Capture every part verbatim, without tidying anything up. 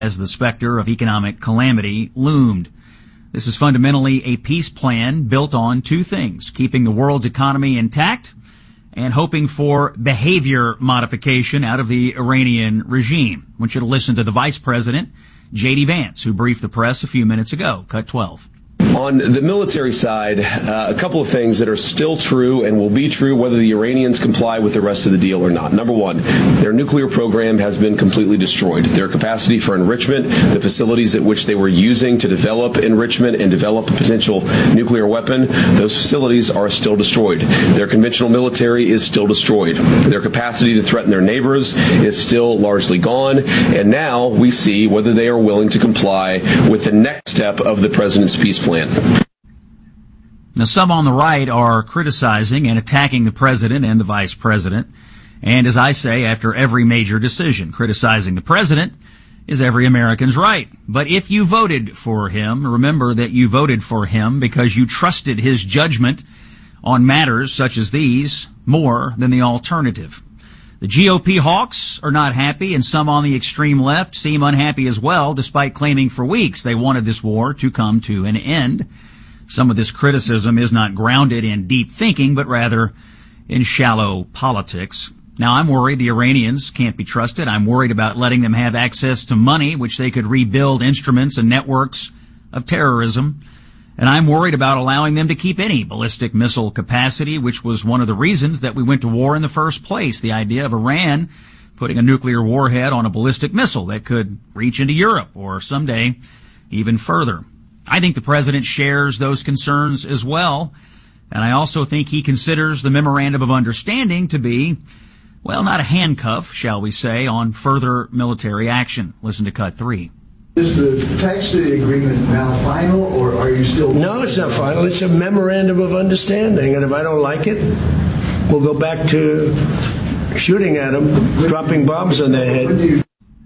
as the specter of economic calamity loomed. This is fundamentally a peace plan built on two things: keeping the world's economy intact and hoping for behavior modification out of the Iranian regime. I want you to listen to the Vice President, J D Vance, who briefed the press a few minutes ago. Cut twelve. On the military side, uh, a couple of things that are still true and will be true whether the Iranians comply with the rest of the deal or not. Number one, their nuclear program has been completely destroyed. Their capacity for enrichment, the facilities at which they were using to develop enrichment and develop a potential nuclear weapon, those facilities are still destroyed. Their conventional military is still destroyed. Their capacity to threaten their neighbors is still largely gone. And now we see whether they are willing to comply with the next step of the president's peace plan. Now, some on the right are criticizing and attacking the president and the vice president. And as I say, after every major decision, criticizing the president is every American's right. But if you voted for him, remember that you voted for him because you trusted his judgment on matters such as these more than the alternative. The G O P hawks are not happy, and some on the extreme left seem unhappy as well, despite claiming for weeks they wanted this war to come to an end. Some of this criticism is not grounded in deep thinking, but rather in shallow politics. Now, I'm worried the Iranians can't be trusted. I'm worried about letting them have access to money, which they could rebuild instruments and networks of terrorism. And I'm worried about allowing them to keep any ballistic missile capacity, which was one of the reasons that we went to war in the first place. The idea of Iran putting a nuclear warhead on a ballistic missile that could reach into Europe or someday even further. I think the president shares those concerns as well. And I also think he considers the memorandum of understanding to be, well, not a handcuff, shall we say, on further military action. Listen to cut three. Is the text of the agreement now final, or are you still... No, it's not final. It's a memorandum of understanding, and if I don't like it, we'll go back to shooting at them, dropping bombs on their head.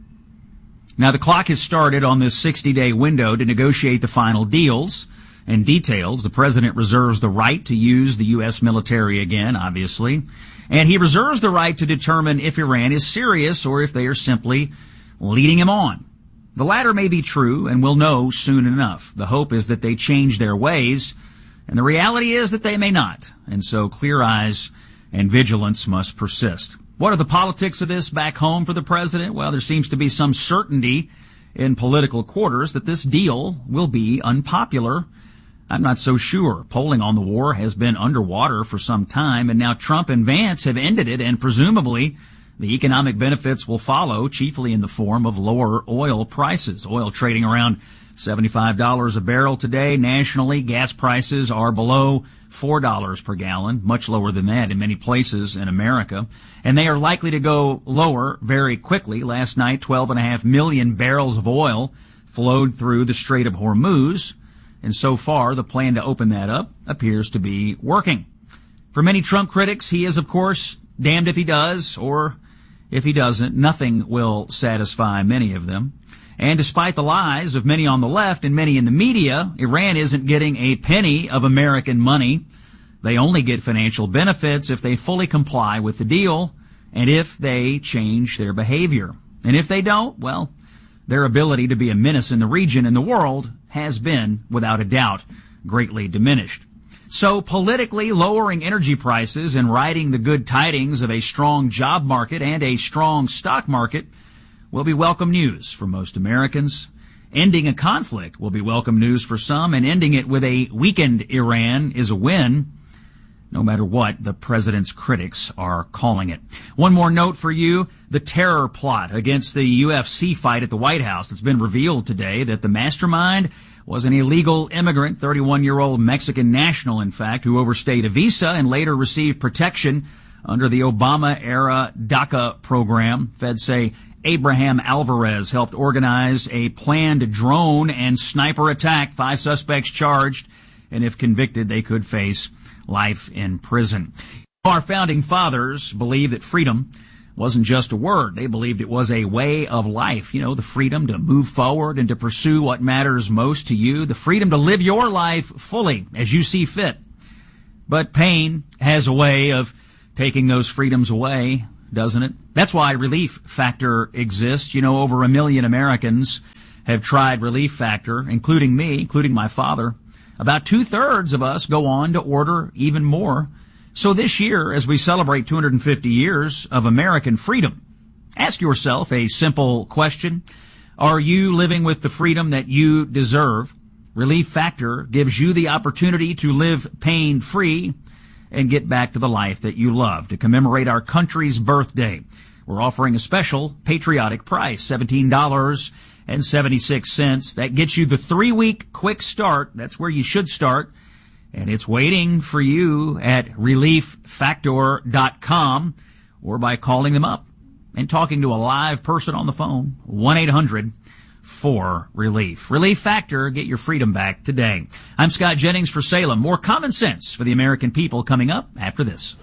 Now, the clock has started on this sixty-day window to negotiate the final deals and details. The president reserves the right to use the U S military again, obviously, and he reserves the right to determine if Iran is serious or if they are simply leading him on. The latter may be true, and we'll know soon enough. The hope is that they change their ways, and the reality is that they may not. And so clear eyes and vigilance must persist. What are the politics of this back home for the president? Well, there seems to be some certainty in political quarters that this deal will be unpopular. I'm not so sure. Polling on the war has been underwater for some time, and now Trump and Vance have ended it, and presumably the economic benefits will follow, chiefly in the form of lower oil prices. Oil trading around seventy-five dollars a barrel today. Nationally, gas prices are below four dollars per gallon, much lower than that in many places in America. And they are likely to go lower very quickly. Last night, twelve point five million barrels of oil flowed through the Strait of Hormuz. And so far, the plan to open that up appears to be working. For many Trump critics, he is, of course, damned if he does, or if he doesn't. Nothing will satisfy many of them. And despite the lies of many on the left and many in the media, Iran isn't getting a penny of American money. They only get financial benefits if they fully comply with the deal and if they change their behavior. And if they don't, well, their ability to be a menace in the region and the world has been, without a doubt, greatly diminished. So politically, lowering energy prices and riding the good tidings of a strong job market and a strong stock market will be welcome news for most Americans. Ending a conflict will be welcome news for some, and ending it with a weakened Iran is a win, no matter what the president's critics are calling it. One more note for you, the terror plot against the U F C fight at the White House. It's been revealed today that the mastermind was an illegal immigrant, thirty-one-year-old Mexican national, in fact, who overstayed a visa and later received protection under the Obama-era DACA program. Feds say Abraham Alvarez helped organize a planned drone and sniper attack. Five suspects charged, and if convicted, they could face life in prison. Our founding fathers believed that freedom wasn't just a word. They believed it was a way of life. You know, the freedom to move forward and to pursue what matters most to you. The freedom to live your life fully as you see fit. But pain has a way of taking those freedoms away. doesn't it? That's why Relief Factor exists. You know, over a million Americans have tried Relief Factor, including me, including my father. About two-thirds of us go on to order even more. So this year, as we celebrate two hundred fifty years of American freedom, ask yourself a simple question. Are you living with the freedom that you deserve? Relief Factor gives you the opportunity to live pain-free and get back to the life that you love. To commemorate our country's birthday, we're offering a special patriotic price, seventeen dollars and seventy-six cents. That gets you the three-week quick start. That's where you should start. And it's waiting for you at relief factor dot com or by calling them up and talking to a live person on the phone, one eight hundred four relief. Relief Factor, get your freedom back today. I'm Scott Jennings for Salem. More common sense for the American people coming up after this.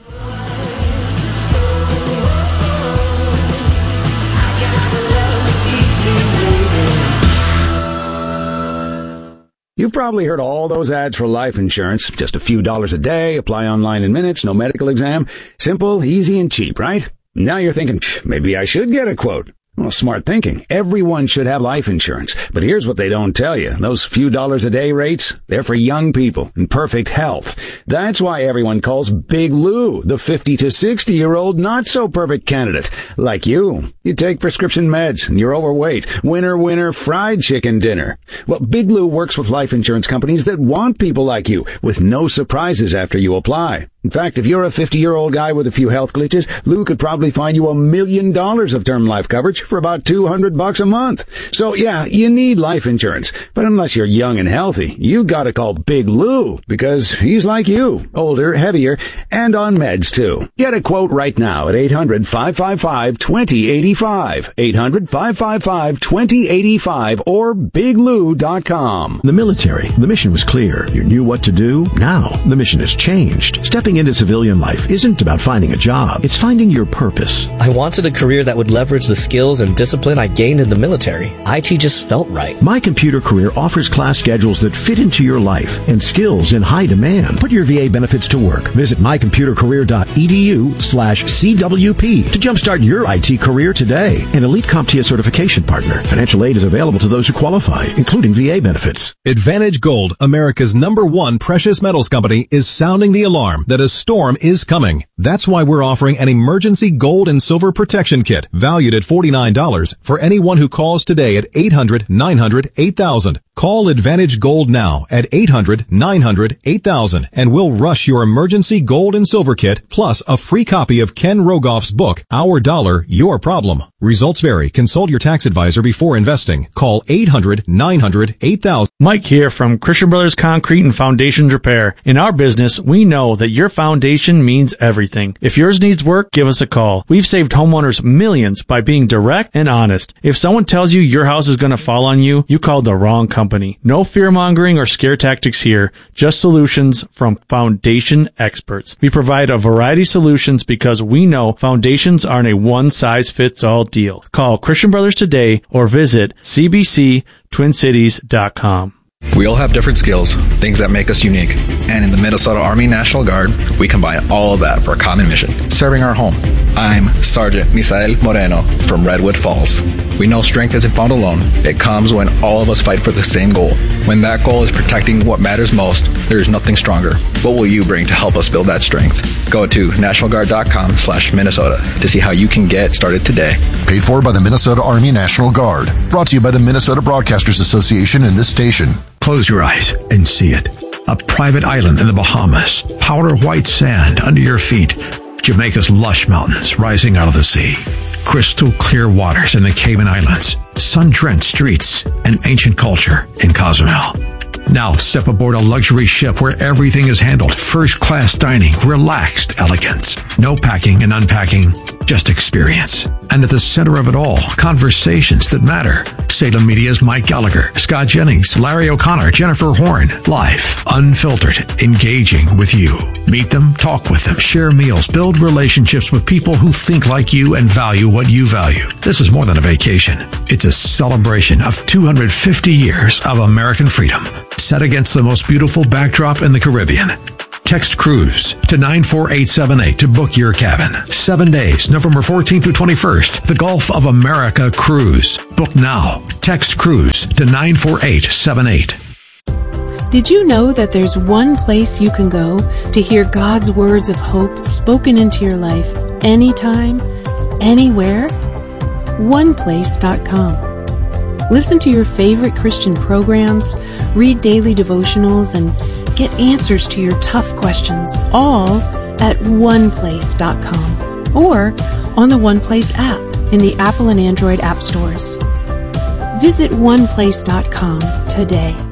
You've probably heard all those ads for life insurance. Just a few dollars a day, apply online in minutes, no medical exam. Simple, easy, and cheap, right? Now you're thinking, maybe I should get a quote. Well, smart thinking. Everyone should have life insurance. But here's what they don't tell you. Those few dollars a day rates, they're for young people in perfect health. That's why everyone calls Big Lou the fifty to sixty year old not so perfect candidate. Like you. You take prescription meds and you're overweight. Winner, winner, fried chicken dinner. Well, Big Lou works with life insurance companies that want people like you with no surprises after you apply. In fact, if you're a fifty-year-old guy with a few health glitches, Lou could probably find you a million dollars of term life coverage for about two hundred bucks a month. So yeah, you need life insurance. But unless you're young and healthy, you gotta call Big Lou because he's like you, older, heavier, and on meds too. Get a quote right now at eight hundred, five five five, two zero eight five, eight hundred, five five five, two zero eight five or big lou dot com. The military, the mission was clear. You knew what to do. Now, the mission has changed. Stepping into civilian life isn't about finding a job. It's finding your purpose. I wanted a career that would leverage the skills and discipline I gained in the military. I T just felt right. My Computer Career offers class schedules that fit into your life and skills in high demand. Put your V A benefits to work. Visit my computer career dot e d u slash C W P to jumpstart your I T career today. An elite CompTIA certification partner. Financial aid is available to those who qualify, including V A benefits. Advantage Gold, America's number one precious metals company, is sounding the alarm that a storm is coming. That's why we're offering an emergency gold and silver protection kit valued at forty-nine dollars for anyone who calls today at eight hundred, nine hundred, eight thousand. Call Advantage Gold now at eight hundred, nine hundred, eight thousand and we'll rush your emergency gold and silver kit plus a free copy of Ken Rogoff's book, Our Dollar, Your Problem. Results vary. Consult your tax advisor before investing. Call eight hundred, nine hundred, eight thousand. Mike here from Christian Brothers Concrete and Foundations Repair. In our business, we know that your foundation means everything. If yours needs work, give us a call. We've saved homeowners millions by being direct and honest. If someone tells you your house is going to fall on you, you called the wrong company. No fear-mongering or scare tactics here, just solutions from foundation experts. We provide a variety of solutions because we know foundations aren't a one-size-fits-all deal. Call Christian Brothers today or visit c b c twin cities dot com. We all have different skills, things that make us unique. And in the Minnesota Army National Guard, we combine all of that for a common mission, serving our home. I'm Sergeant Misael Moreno from Redwood Falls. We know strength isn't found alone. It comes when all of us fight for the same goal. When that goal is protecting what matters most, there is nothing stronger. What will you bring to help us build that strength? Go to national guard dot com slash Minnesota to see how you can get started today. Paid for by the Minnesota Army National Guard. Brought to you by the Minnesota Broadcasters Association and this station. Close your eyes and see it. A private island in the Bahamas. Powder white sand under your feet. Jamaica's lush mountains rising out of the sea. Crystal clear waters in the Cayman Islands. Sun-drenched streets and ancient culture in Cozumel. Now step aboard a luxury ship where everything is handled. First-class dining, relaxed elegance. No packing and unpacking, just experience. And at the center of it all, conversations that matter. Salem Media's Mike Gallagher, Scott Jennings, Larry O'Connor, Jennifer Horn. Live, unfiltered, engaging with you. Meet them, talk with them, share meals, build relationships with people who think like you and value what you value. This is more than a vacation. It's a celebration of two hundred fifty years of American freedom, set against the most beautiful backdrop in the Caribbean. Text CRUISE to nine four eight seven eight to book your cabin. Seven days, November fourteenth through twenty-first. The Gulf of America Cruise. Book now. Text CRUISE to nine four eight seven eight. Did you know that there's one place you can go to hear God's words of hope spoken into your life anytime, anywhere? one place dot com. Listen to your favorite Christian programs, read daily devotionals, and get answers to your tough questions, all at one place dot com or on the OnePlace app in the Apple and Android app stores. Visit one place dot com today.